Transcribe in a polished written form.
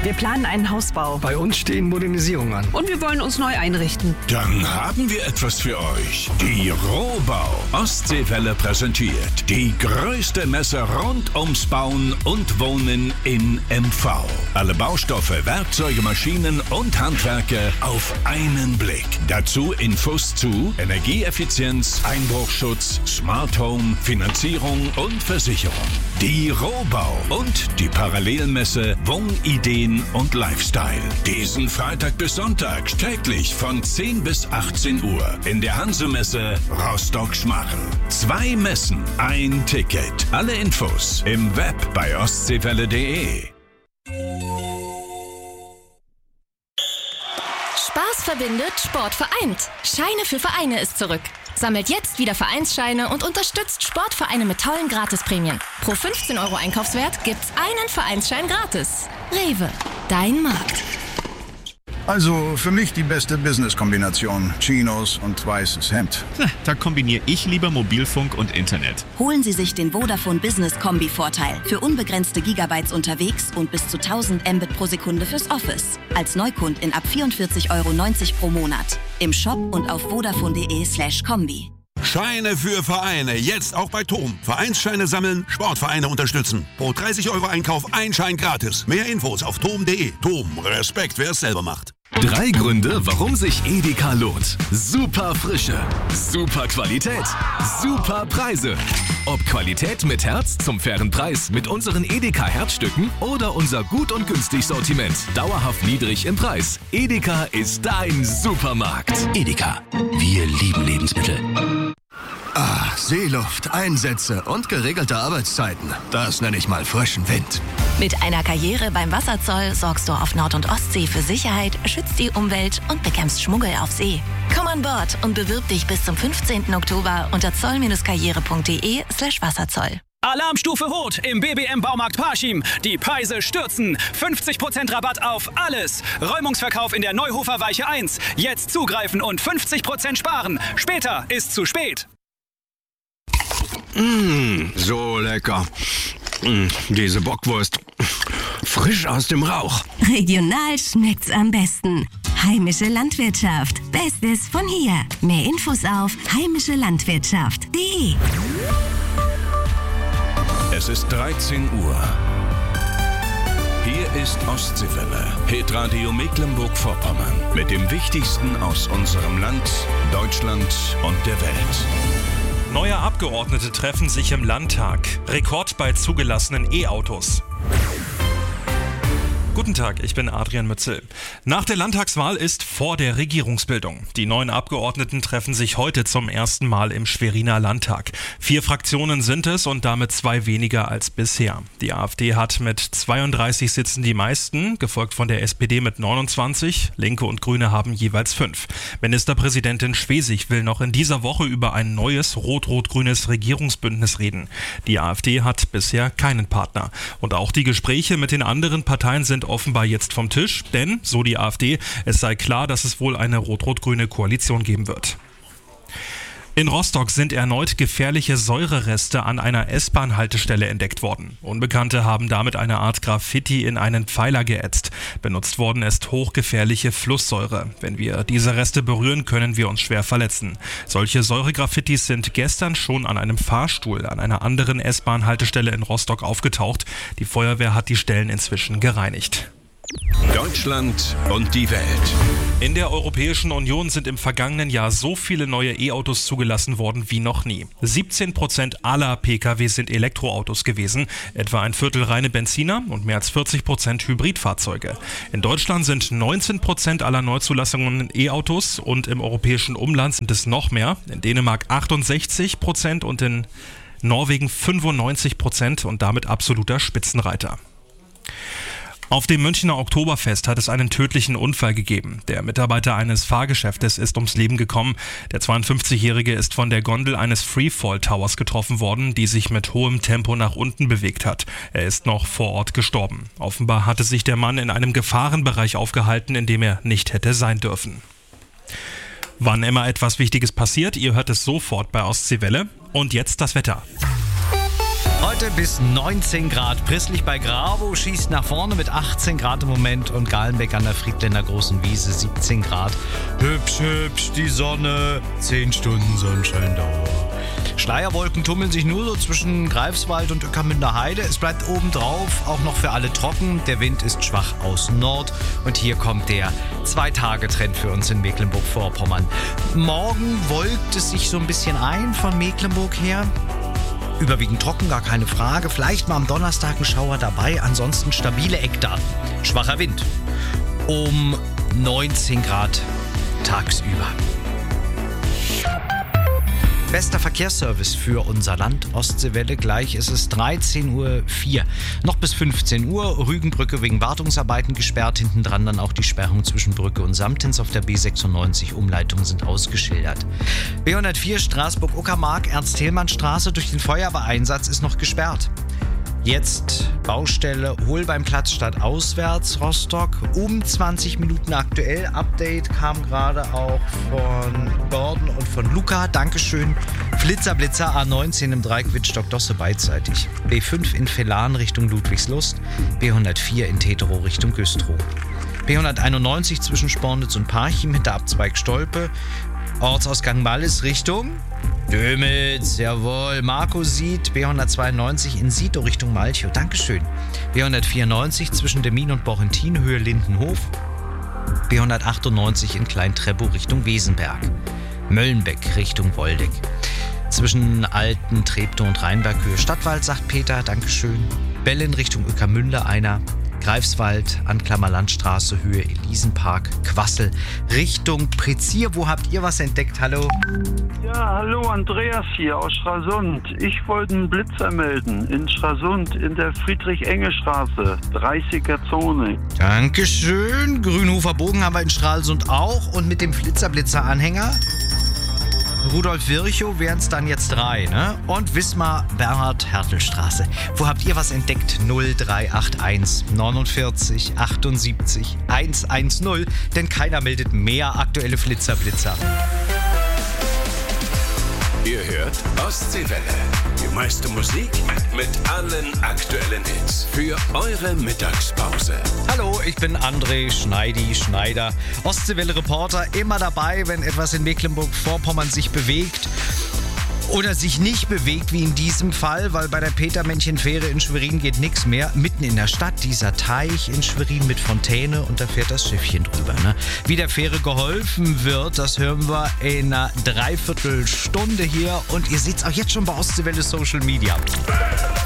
Wir planen einen Hausbau. Bei uns stehen Modernisierungen an. Und wir wollen uns neu einrichten. Dann haben wir etwas für euch. Die Rohbau. Ostseewelle präsentiert die größte Messe rund ums Bauen und Wohnen in MV. Alle Baustoffe, Werkzeuge, Maschinen und Handwerke auf einen Blick. Dazu Infos zu Energieeffizienz, Einbruchschutz, Smart Home, Finanzierung und Versicherung. Die Rohbau und die Parallelmesse Wohnideen und Lifestyle. Diesen Freitag bis Sonntag täglich von 10 bis 18 Uhr in der Hansemesse Rostock-Schmarrn. 2 Messen, ein Ticket. Alle Infos im Web bei ostseewelle.de. Spaß verbindet, Sport vereint. Scheine für Vereine ist zurück. Sammelt jetzt wieder Vereinsscheine und unterstützt Sportvereine mit tollen Gratisprämien. Pro 15 € Einkaufswert gibt's einen Vereinsschein gratis. Rewe, dein Markt. Also für mich die beste Business-Kombination. Chinos und weißes Hemd. Da kombiniere ich lieber Mobilfunk und Internet. Holen Sie sich den Vodafone Business Kombi-Vorteil. Für unbegrenzte Gigabytes unterwegs und bis zu 1000 Mbit pro Sekunde fürs Office. Als Neukundin ab 44,90 € pro Monat. Im Shop und auf vodafone.de/kombi. Scheine für Vereine, jetzt auch bei TOM. Vereinsscheine sammeln, Sportvereine unterstützen. Pro 30 € Einkauf ein Schein gratis. Mehr Infos auf tom.de. TOM, Respekt, wer es selber macht. 3 Gründe, warum sich Edeka lohnt. Super Frische, super Qualität, super Preise. Ob Qualität mit Herz zum fairen Preis mit unseren Edeka Herzstücken oder unser gut und günstig Sortiment. Dauerhaft niedrig im Preis. Edeka ist dein Supermarkt. Edeka, wir lieben Lebensmittel. Seeluft, Einsätze und geregelte Arbeitszeiten. Das nenne ich mal frischen Wind. Mit einer Karriere beim Wasserzoll sorgst du auf Nord- und Ostsee für Sicherheit, schützt die Umwelt und bekämpfst Schmuggel auf See. Komm an Bord und bewirb dich bis zum 15. Oktober unter zoll-karriere.de/Wasserzoll. Alarmstufe Rot im BBM Baumarkt Parchim. Die Preise stürzen. 50% Rabatt auf alles. Räumungsverkauf in der Neuhofer Weiche 1. Jetzt zugreifen und 50% sparen. Später ist zu spät. So lecker. Diese Bockwurst. Frisch aus dem Rauch. Regional schmeckt's am besten. Heimische Landwirtschaft. Bestes von hier. Mehr Infos auf heimischelandwirtschaft.de. Es ist 13 Uhr. Hier ist Ostseewelle, Hitradio Mecklenburg-Vorpommern. Mit dem Wichtigsten aus unserem Land, Deutschland und der Welt. Neue Abgeordnete treffen sich im Landtag. Rekord bei zugelassenen E-Autos. Guten Tag, ich bin Adrian Mützel. Nach der Landtagswahl ist vor der Regierungsbildung. Die neuen Abgeordneten treffen sich heute zum ersten Mal im Schweriner Landtag. 4 Fraktionen sind es und damit 2 weniger als bisher. Die AfD hat mit 32 Sitzen die meisten, gefolgt von der SPD mit 29. Linke und Grüne haben jeweils 5. Ministerpräsidentin Schwesig will noch in dieser Woche über ein neues rot-rot-grünes Regierungsbündnis reden. Die AfD hat bisher keinen Partner. Und auch die Gespräche mit den anderen Parteien sind offenbar jetzt vom Tisch, denn, so die AfD, es sei klar, dass es wohl eine rot-rot-grüne Koalition geben wird. In Rostock sind erneut gefährliche Säurereste an einer S-Bahn-Haltestelle entdeckt worden. Unbekannte haben damit eine Art Graffiti in einen Pfeiler geätzt. Benutzt worden ist hochgefährliche Flusssäure. Wenn wir diese Reste berühren, können wir uns schwer verletzen. Solche Säuregraffitis sind gestern schon an einem Fahrstuhl an einer anderen S-Bahn-Haltestelle in Rostock aufgetaucht. Die Feuerwehr hat die Stellen inzwischen gereinigt. Deutschland und die Welt. In der Europäischen Union sind im vergangenen Jahr so viele neue E-Autos zugelassen worden wie noch nie. 17% aller Pkw sind Elektroautos gewesen, etwa ein Viertel reine Benziner und mehr als 40% Hybridfahrzeuge. In Deutschland sind 19% aller Neuzulassungen E-Autos und im europäischen Umland sind es noch mehr. In Dänemark 68% und in Norwegen 95% und damit absoluter Spitzenreiter. Auf dem Münchner Oktoberfest hat es einen tödlichen Unfall gegeben. Der Mitarbeiter eines Fahrgeschäftes ist ums Leben gekommen. Der 52-Jährige ist von der Gondel eines Freefall Towers getroffen worden, die sich mit hohem Tempo nach unten bewegt hat. Er ist noch vor Ort gestorben. Offenbar hatte sich der Mann in einem Gefahrenbereich aufgehalten, in dem er nicht hätte sein dürfen. Wann immer etwas Wichtiges passiert, ihr hört es sofort bei Ostseewelle. Und jetzt das Wetter. Heute bis 19 Grad. Prisslich bei Gravo schießt nach vorne mit 18 Grad im Moment und Galenbeck an der Friedländer Großen Wiese 17 Grad. Hübsch, hübsch, die Sonne, 10 Stunden Sonnenschein Dauer. Schleierwolken tummeln sich nur so zwischen Greifswald und Ueckermünder Heide. Es bleibt obendrauf auch noch für alle trocken. Der Wind ist schwach aus Nord und hier kommt der 2-Tage-Trend für uns in Mecklenburg-Vorpommern. Morgen wolkt es sich so ein bisschen ein von Mecklenburg her. Überwiegend trocken, gar keine Frage. Vielleicht mal am Donnerstag ein Schauer dabei. Ansonsten stabile Eckdaten. Schwacher Wind. Um 19 Grad tagsüber. Bester Verkehrsservice für unser Land. Ostseewelle gleich. Es ist 13.04 Uhr. Noch bis 15 Uhr. Rügenbrücke wegen Wartungsarbeiten gesperrt. Hinten dran dann auch die Sperrung zwischen Brücke und Samtens auf der B96. Umleitungen sind ausgeschildert. B104 Straßburg-Uckermark, Ernst-Thälmann-Straße durch den Feuerwehreinsatz ist noch gesperrt. Jetzt Baustelle Holbeimplatz statt auswärts Rostock. Um 20 Minuten aktuell. Update kam gerade auch von Gordon und von Luca. Dankeschön. Flitzer A19 im Dreieck Wittstock-Dosse beidseitig. B5 in Velan Richtung Ludwigslust. B104 in Tetero Richtung Güstrow. B191 zwischen Spornitz und Parchim hinter Abzweig Stolpe. Ortsausgang Mallis Richtung Dömitz, jawohl. Marco sieht B192 in Sito Richtung Malchow. Dankeschön. B194 zwischen Demmin und Borrentin, Höhe Lindenhof. B198 in Klein-Treppow Richtung Wesenberg. Möllenbeck Richtung Woldeck. Zwischen Alten, Treptow und Rheinberg, Höhe Stadtwald, sagt Peter. Dankeschön. Bellen Richtung Ueckermünde einer. Greifswald, Anklammer Landstraße, Höhe Elisenpark, Quassel, Richtung Prezier. Wo habt ihr was entdeckt? Hallo? Ja, hallo, Andreas hier aus Stralsund. Ich wollte einen Blitzer melden in Stralsund in der Friedrich-Enge-Straße, 30er Zone. Dankeschön. Grünhofer Bogen haben wir in Stralsund auch und mit dem Flitzer-Blitzer-Anhänger Rudolf Virchow wären es dann jetzt 3, ne? Und Wismar Bernhard Hertelstraße. Wo habt ihr was entdeckt? 0381 49 78 110. Denn keiner meldet mehr aktuelle Blitzer. Ihr hört Ostseewelle. Die meiste Musik mit allen aktuellen Hits für eure Mittagspause. Hallo, ich bin André Schneider, Ostseewelle-Reporter, immer dabei, wenn etwas in Mecklenburg-Vorpommern sich bewegt. Oder sich nicht bewegt, wie in diesem Fall, weil bei der Petermännchen-Fähre in Schwerin geht nichts mehr. Mitten in der Stadt, dieser Teich in Schwerin mit Fontäne und da fährt das Schiffchen drüber. Ne? Wie der Fähre geholfen wird, das hören wir in einer Dreiviertelstunde hier. Und ihr seht es auch jetzt schon bei Ostseewelle Social Media.